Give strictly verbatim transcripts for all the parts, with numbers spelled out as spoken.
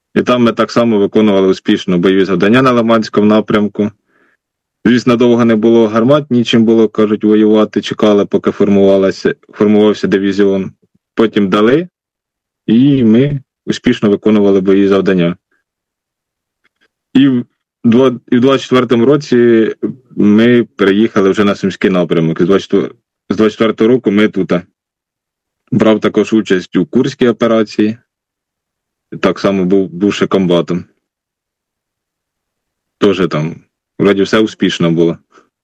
І там ми так само виконували успішно бойові завдання на Лиманському напрямку. Звісно, довго не було гармат, нічим було, кажуть, воювати, чекали, поки формувалася, формувався дивізіон. Потім дали, і ми успішно виконували бойові завдання. І в двадцять четвертому році ми переїхали вже на Сумський напрямок. З двадцять четвертого року ми тут. Брав також участь у Курській операції. Так само був бувши комбатом. Теж там, вроді, все успішно було.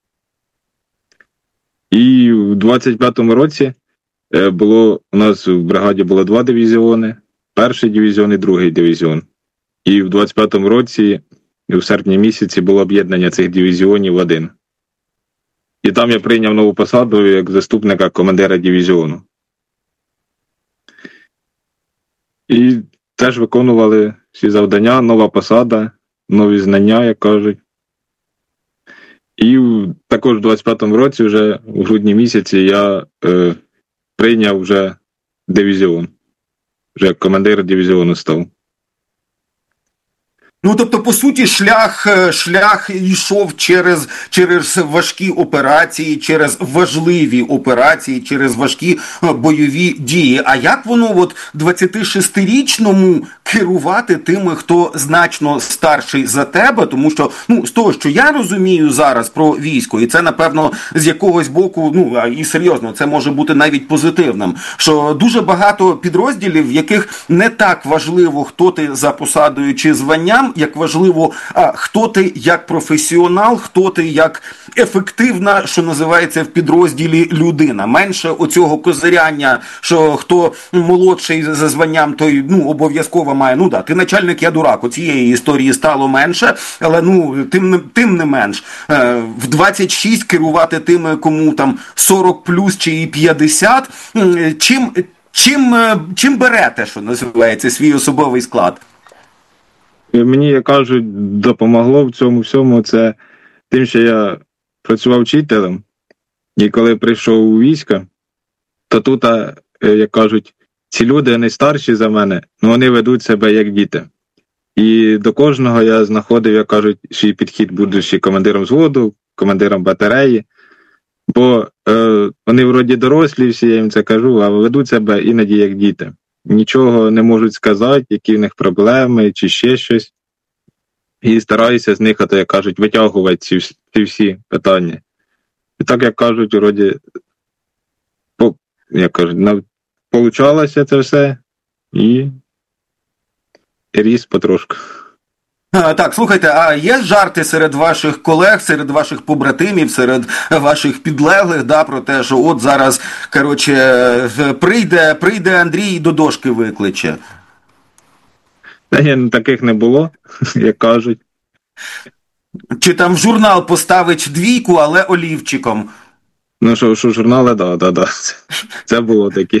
І в двадцять п'ятому році було, у нас в бригаді було два дивізіони. Перший дивізіон і другий дивізіон. І в двадцять п'ятому році, у серпні місяці, було об'єднання цих дивізіонів в один. І там я прийняв нову посаду як заступника командира дивізіону. І теж виконували всі завдання, нова посада, нові знання, як кажуть. І також у двадцять п'ятому році, вже у грудні місяці, я е, прийняв вже дивізіон. Вже як командир дивізіону став. Ну, тобто, по суті, шлях, шлях йшов через, через важкі операції, через важливі операції, через важкі бойові дії. А як воно от двадцятишестирічному керувати тими, хто значно старший за тебе? Тому що, ну, з того, що я розумію зараз про військо, і це, напевно, з якогось боку, ну, і серйозно, це може бути навіть позитивним, що дуже багато підрозділів, в яких не так важливо, хто ти за посадою чи званням, як важливо, а, хто ти як професіонал, хто ти як ефективна, що називається в підрозділі, людина. Менше оцього козиряння, що хто молодший за званням, той, ну, обов'язково має, ну да, ти начальник, я дурак. У цієї історії стало менше, але, ну, тим, тим не менш, е, в двадцять шість керувати тими, кому там сорок плюс чи п'ятдесят, е, чим, чим, чим берете, що називається, свій особовий склад? Мені, як кажуть, допомогло в цьому всьому це тим, що я працював вчителем, і коли прийшов у військо, то тут, як кажуть, ці люди, вони старші за мене, але вони ведуть себе як діти. І до кожного я знаходив, як кажуть, свій підхід, будучи командиром взводу, командиром батареї, бо е, вони вроді дорослі всі, я їм це кажу, а ведуть себе іноді як діти. Нічого не можуть сказати, які в них проблеми, чи ще щось. І стараюся з них, як кажуть, витягувати ці, ці всі питання. І так, як кажуть, вроді, по, як кажуть, получалося це все, і, і ріс потрошку. Так, слухайте, а є жарти серед ваших колег, серед ваших побратимів, серед ваших підлеглих, да, про те, що от зараз, коротше, прийде, прийде Андрій і до дошки викличе? Та ні, таких не було, як кажуть. Чи там в журнал поставить двійку, але олівчиком? Ну, що, що журнали, да, да, да. Це було таке.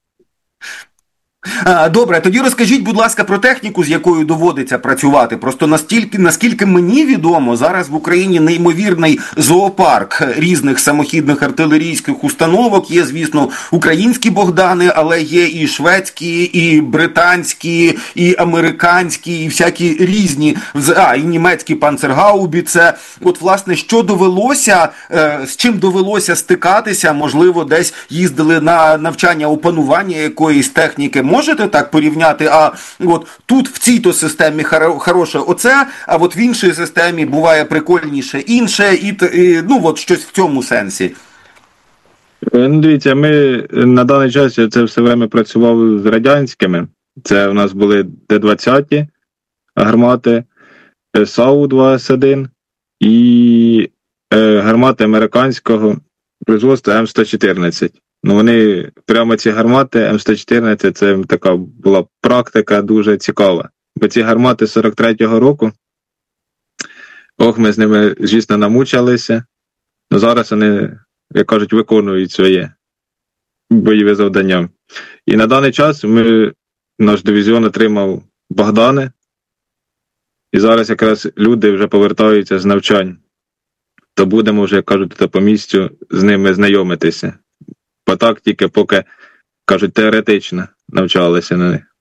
Добре, тоді розкажіть, будь ласка, про техніку, з якою доводиться працювати. Просто настільки, наскільки мені відомо, зараз в Україні неймовірний зоопарк різних самохідних артилерійських установок. Є, звісно, українські Богдани, але є і шведські, і британські, і американські, і всякі різні, а, і німецькі панцергаубіце. От, власне, що довелося, з чим довелося стикатися, можливо, десь їздили на навчання опанування якоїсь техніки. Можете так порівняти, а от тут в цій-то системі хороше оце, а от в іншій системі буває прикольніше інше, і, і ну от щось в цьому сенсі? Ну, дивіться, ми на даний час, я це все время працював з радянськими. Це у нас були Д двадцять гармати, САУ два ес один і е, гармати американського производства М сто чотирнадцять. Ну, вони, прямо ці гармати М сто чотирнадцять, це така була практика дуже цікава. Бо ці гармати сорок третього року, ох, ми з ними, звісно, намучилися, але зараз вони, як кажуть, виконують своє бойове завдання. І на даний час ми, наш дивізіон отримав Богдани, і зараз якраз люди вже повертаються з навчань. То будемо вже, як кажуть, по місцю з ними знайомитися. Бо так тільки поки, кажуть, теоретично навчалися на них.